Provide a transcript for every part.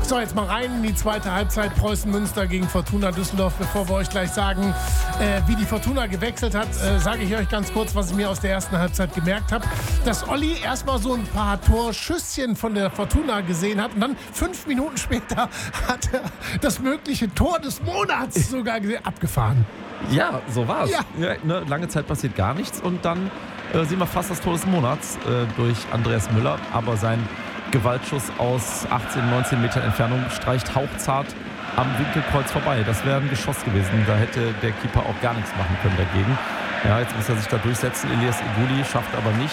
So, jetzt mal rein in die zweite Halbzeit. Preußen Münster gegen Fortuna Düsseldorf. Bevor wir euch gleich sagen, wie die Fortuna gewechselt hat, sage ich euch ganz kurz, was ich mir aus der ersten Halbzeit gemerkt habe. Dass Olli erstmal so ein paar Torschüsschen von der Fortuna gesehen hat und dann 5 Minuten später hat er das mögliche Tor des Monats sogar gesehen. Abgefahren. Ja, so war's. Ja. Ja, ne, lange Zeit passiert gar nichts und dann sehen wir fast das Tor des Monats durch Andreas Müller. Aber sein Gewaltschuss aus 18, 19 Metern Entfernung streicht hauchzart am Winkelkreuz vorbei. Das wäre ein Geschoss gewesen. Da hätte der Keeper auch gar nichts machen können dagegen. Ja, jetzt muss er sich da durchsetzen. Elias Iguli schafft aber nicht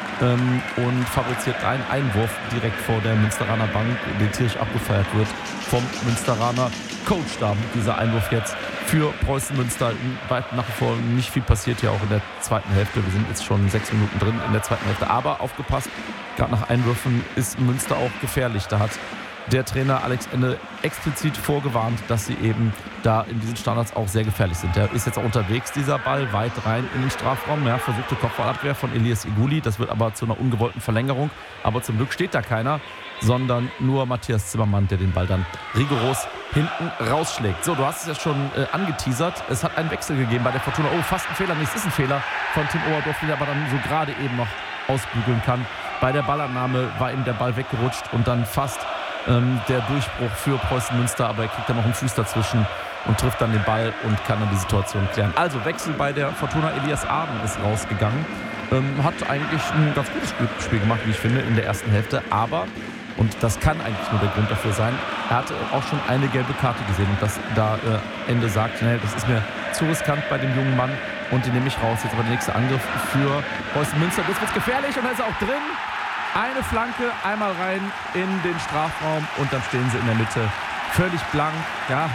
und fabriziert einen Einwurf direkt vor der Münsteraner Bank, den tierisch abgefeiert wird vom Münsteraner Coach. Da dieser Einwurf jetzt für Preußen Münster. Nach wie vor nicht viel passiert hier auch in der zweiten Hälfte. Wir sind jetzt schon 6 Minuten drin in der zweiten Hälfte. Aber aufgepasst, gerade nach Einwürfen ist Münster auch gefährlich. Da hat der Trainer Alex Ende explizit vorgewarnt, dass sie eben da in diesen Standards auch sehr gefährlich sind. Der ist jetzt auch unterwegs, dieser Ball, weit rein in den Strafraum. Ja, versuchte Kopfballabwehr von Elias Iguli. Das wird aber zu einer ungewollten Verlängerung. Aber zum Glück steht da keiner, sondern nur Matthias Zimmermann, der den Ball dann rigoros hinten rausschlägt. So, du hast es ja schon angeteasert. Es hat einen Wechsel gegeben bei der Fortuna. Oh, fast ein Fehler. Nee, es ist ein Fehler von Tim Oberdorf, den er aber dann so gerade eben noch ausbügeln kann. Bei der Ballannahme war ihm der Ball weggerutscht und dann fast der Durchbruch für Preußen Münster, aber er kriegt dann noch einen Fuß dazwischen und trifft dann den Ball und kann dann die Situation klären. Also Wechsel bei der Fortuna. Elias Aden ist rausgegangen. Hat eigentlich ein ganz gutes Spiel gemacht, wie ich finde, in der ersten Hälfte. Aber, und das kann eigentlich nur der Grund dafür sein, er hatte auch schon eine gelbe Karte gesehen. Und dass da Ende sagt, nee, das ist mir zu riskant bei dem jungen Mann und den nehme ich raus. Jetzt aber der nächste Angriff für Preußen Münster. Jetzt wird es gefährlich und da ist er auch drin. Eine Flanke, einmal rein in den Strafraum und dann stehen sie in der Mitte völlig blank. Ja,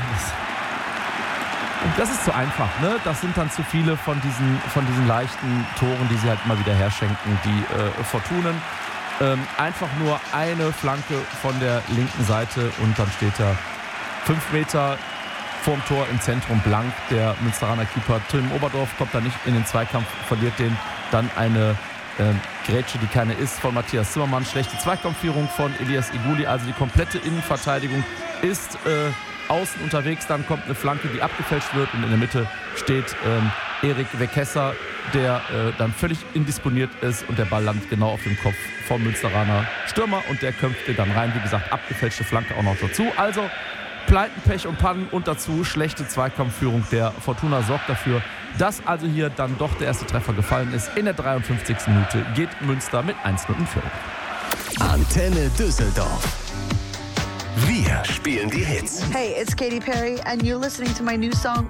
das ist zu einfach, ne? Das sind dann zu viele von diesen leichten Toren, die sie halt immer wieder herschenken, die Fortunen. Einfach nur eine Flanke von der linken Seite und dann steht er 5 Meter vorm Tor im Zentrum blank. Der Münsteraner Keeper Tim Oberdorf kommt da nicht in den Zweikampf, verliert den. Dann eine Grätsche, die keine ist, von Matthias Zimmermann. Schlechte Zweikampfführung von Elias Iguli. Also die komplette Innenverteidigung ist außen unterwegs. Dann kommt eine Flanke, die abgefälscht wird. Und in der Mitte steht Erik Wekesser, der dann völlig indisponiert ist. Und der Ball landet genau auf dem Kopf vom Münsteraner Stürmer. Und der köpfte dann rein. Wie gesagt, abgefälschte Flanke auch noch dazu. Also Pleiten, Pech und Pannen und dazu schlechte Zweikampfführung der Fortuna sorgt dafür, dass also hier dann doch der erste Treffer gefallen ist. In der 53. Minute geht Münster mit 1-0 in Führung. Antenne Düsseldorf. Wir spielen die Hits. Hey, it's Katy Perry and you're listening to my new song